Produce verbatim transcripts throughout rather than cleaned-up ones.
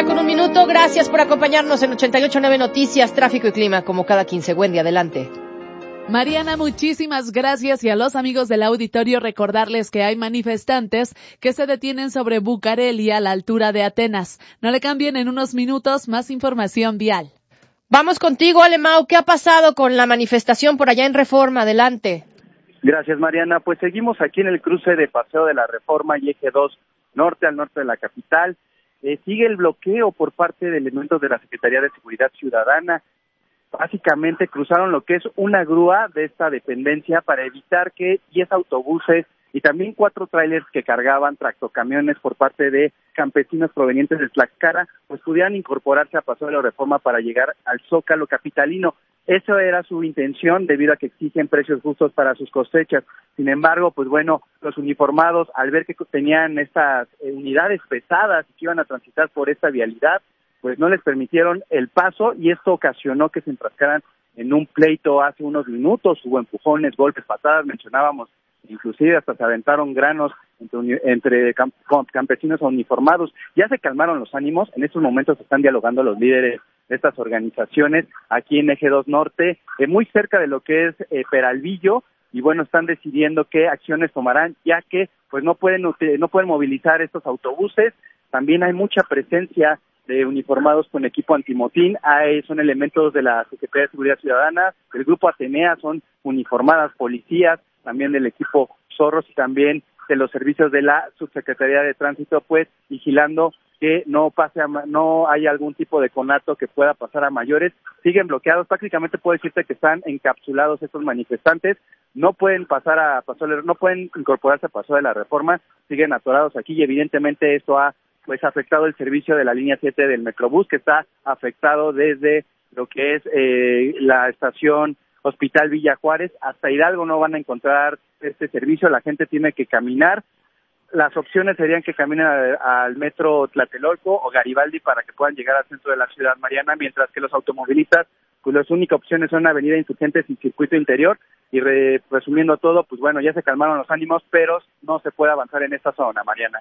ya con un minuto. Gracias por acompañarnos en ochenta y ocho punto nueve Noticias, Tráfico y Clima, como cada quince. Wendy, adelante. Mariana, muchísimas gracias, y a los amigos del auditorio recordarles que hay manifestantes que se detienen sobre Bucareli a la altura de Atenas. No le cambien, en unos minutos más información vial. Vamos contigo, Alemão. ¿Qué ha pasado con la manifestación por allá en Reforma? Adelante. Gracias, Mariana. Pues seguimos aquí en el cruce de Paseo de la Reforma y Eje dos Norte, al norte de la capital. Eh, sigue el bloqueo por parte de elementos de la Secretaría de Seguridad Ciudadana. Básicamente cruzaron lo que es una grúa de esta dependencia para evitar que diez autobuses y también cuatro tráilers que cargaban tractocamiones por parte de campesinos provenientes de Tlaxcala, pues pudieran incorporarse a Paseo de la Reforma para llegar al Zócalo capitalino. Eso era su intención, debido a que exigen precios justos para sus cosechas. Sin embargo, pues bueno, los uniformados, al ver que tenían estas eh, unidades pesadas y que iban a transitar por esta vialidad, pues no les permitieron el paso, y esto ocasionó que se enfrascaran en un pleito hace unos minutos. Hubo empujones, golpes, patadas, mencionábamos, inclusive hasta se aventaron granos entre, entre camp, campesinos uniformados. Ya se calmaron los ánimos, en estos momentos están dialogando los líderes de estas organizaciones aquí en Eje dos Norte, eh, muy cerca de lo que es eh, Peralvillo, y bueno, están decidiendo qué acciones tomarán, ya que pues no pueden no pueden movilizar estos autobuses. También hay mucha presencia de uniformados con equipo antimotín, hay, son elementos de la Secretaría de Seguridad Ciudadana, del Grupo Atenea, son uniformadas policías, también del equipo Zorros y también de los servicios de la Subsecretaría de Tránsito, pues vigilando que no pase a, no haya algún tipo de conato que pueda pasar a mayores. Siguen bloqueados, prácticamente puedo decirte que están encapsulados estos manifestantes, no pueden pasar a Paso, no pueden incorporarse a Paso de la Reforma, siguen atorados aquí, y evidentemente esto ha pues afectado el servicio de la línea siete del Metrobús, que está afectado desde lo que es eh, la estación Hospital Villa Juárez hasta Hidalgo. No van a encontrar este servicio, la gente tiene que caminar. Las opciones serían que caminen al, al metro Tlatelolco o Garibaldi para que puedan llegar al centro de la ciudad, Mariana, mientras que los automovilistas, pues las únicas opciones son Avenida Insurgentes y Circuito Interior. Y re, resumiendo todo, pues bueno, ya se calmaron los ánimos, pero no se puede avanzar en esta zona, Mariana.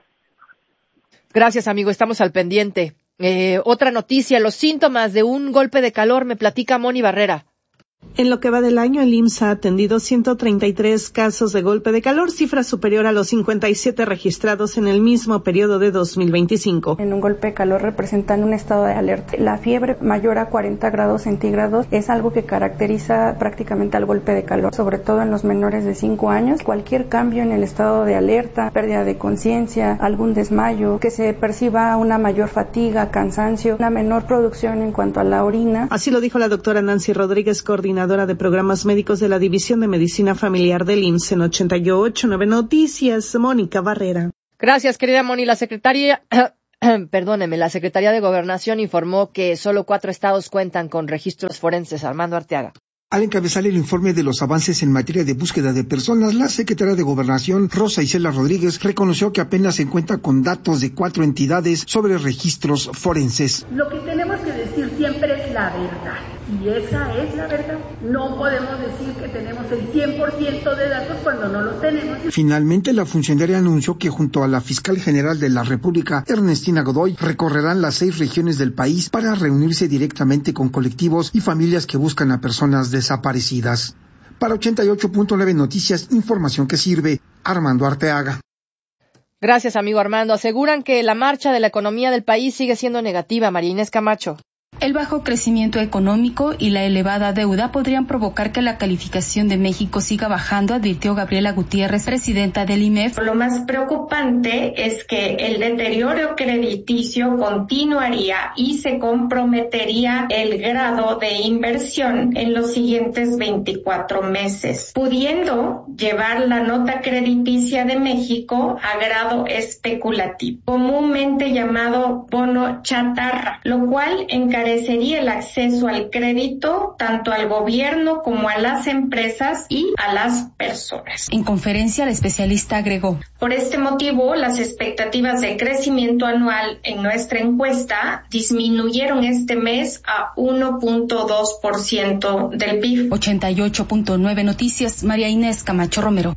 Gracias, amigo, estamos al pendiente. Eh, otra noticia, los síntomas de un golpe de calor, me platica Moni Barrera. En lo que va del año, el I M S S ha atendido ciento treinta y tres casos de golpe de calor, cifra superior a los cincuenta y siete registrados en el mismo periodo de dos mil veinticinco. En un golpe de calor representan un estado de alerta. La fiebre mayor a cuarenta grados centígrados es algo que caracteriza prácticamente al golpe de calor, sobre todo en los menores de cinco años. Cualquier cambio en el estado de alerta, pérdida de conciencia, algún desmayo, que se perciba una mayor fatiga, cansancio, una menor producción en cuanto a la orina. Así lo dijo la doctora Nancy Rodríguez, coordinadora de programas médicos de la División de Medicina Familiar del I M S S en ochenta y ocho punto nueve Noticias, Mónica Barrera. Gracias, querida Moni. La secretaria, perdóneme, la Secretaría de Gobernación informó que solo cuatro estados cuentan con registros forenses. Armando Arteaga. Al encabezar el informe de los avances en materia de búsqueda de personas, la secretaria de Gobernación, Rosa Isela Rodríguez, reconoció que apenas se cuenta con datos de cuatro entidades sobre registros forenses. Lo que tenemos que decir siempre es la verdad, y esa es la verdad. No podemos decir que tenemos el cien por ciento de datos cuando no los tenemos. Finalmente, la funcionaria anunció que junto a la fiscal general de la República, Ernestina Godoy, recorrerán las seis regiones del país para reunirse directamente con colectivos y familias que buscan a personas desaparecidas. Para ochenta y ocho punto nueve Noticias, información que sirve. Armando Arteaga. Gracias, amigo Armando. Aseguran que la marcha de la economía del país sigue siendo negativa. María Inés Camacho. El bajo crecimiento económico y la elevada deuda podrían provocar que la calificación de México siga bajando, advirtió Gabriela Gutiérrez, presidenta del I M E F. Lo más preocupante es que el deterioro crediticio continuaría y se comprometería el grado de inversión en los siguientes veinticuatro meses, pudiendo llevar la nota crediticia de México a grado especulativo, comúnmente llamado bono chatarra, lo cual encarecería el acceso al crédito tanto al gobierno como a las empresas y a las personas. En conferencia, el especialista agregó: por este motivo, las expectativas de crecimiento anual en nuestra encuesta disminuyeron este mes a uno punto dos por ciento del P I B. ochenta y ocho punto nueve Noticias, María Inés Camacho Romero.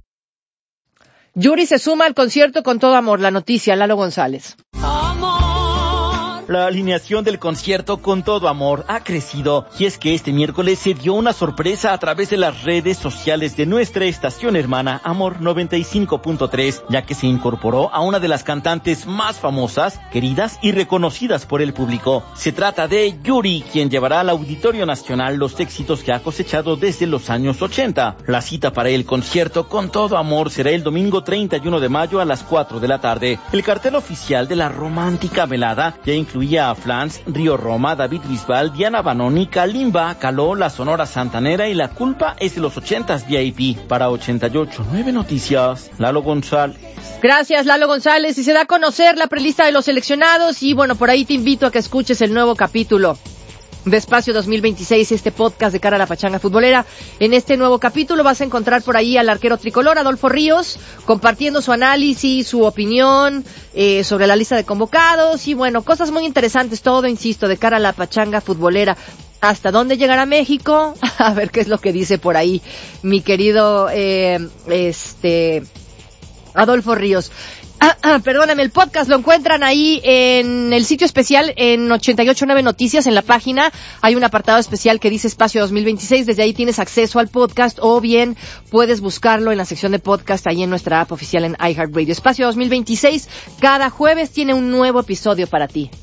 Yuri se suma al concierto con todo amor. La noticia, Lalo González. Amor, La alineación del concierto Con Todo Amor ha crecido, y es que este miércoles se dio una sorpresa a través de las redes sociales de nuestra estación hermana Amor noventa y cinco punto tres, ya que se incorporó a una de las cantantes más famosas, queridas y reconocidas por el público. Se trata de Yuri, quien llevará al Auditorio Nacional los éxitos que ha cosechado desde los años ochenta. La cita para el concierto Con Todo Amor será el domingo treinta y uno de mayo a las cuatro de la tarde. El cartel oficial de la romántica velada ya incluía a Flans, Río Roma, David Bisbal, Diana Banoni, Kalimba, Caló, La Sonora Santanera y La Culpa es de los ochentas V I P. Para ochenta y ocho punto nueve Noticias, Lalo González. Gracias, Lalo González. Y se da a conocer la prelista de los seleccionados y bueno, por ahí te invito a que escuches el nuevo capítulo de Espacio dos mil veintiséis, este podcast de cara a la pachanga futbolera. En este nuevo capítulo vas a encontrar por ahí al arquero tricolor, Adolfo Ríos, compartiendo su análisis, su opinión eh, sobre la lista de convocados y bueno, cosas muy interesantes, todo, insisto, de cara a la pachanga futbolera. ¿Hasta dónde llegará México? A ver qué es lo que dice por ahí mi querido eh, este Adolfo Ríos. Ah, ah, perdóname, el podcast lo encuentran ahí en el sitio especial en ochenta y ocho punto nueve Noticias, en la página. Hay un apartado especial que dice Espacio dos mil veintiséis, desde ahí tienes acceso al podcast o bien puedes buscarlo en la sección de podcast ahí en nuestra app oficial en iHeartRadio. Espacio dos mil veintiséis, cada jueves tiene un nuevo episodio para ti.